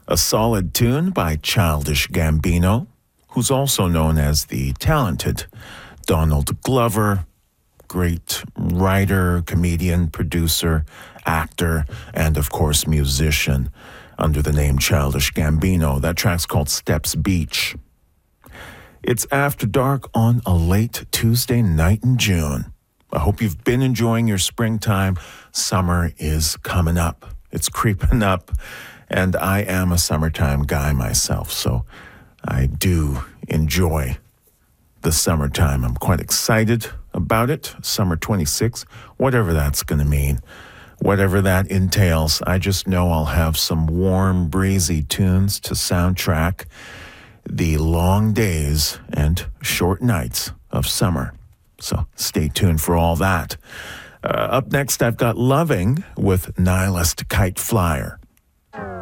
A solid tune by Childish Gambino, who's also known as the talented Donald Glover, great writer, comedian, producer, actor, and of course musician under the name Childish Gambino. That track's called Steps Beach. It's After Dark on a late Tuesday night in June. I hope you've been enjoying your springtime. Summer is coming up. It's creeping up, and I am a summertime guy myself, so I do enjoy the summertime. I'm quite excited about it. Summer 26, whatever that's going to mean, whatever that entails. I just know I'll have some warm, breezy tunes to soundtrack the long days and short nights of summer. So stay tuned for all that. Up next, I've got Loving with Nihilist Kite Flyer.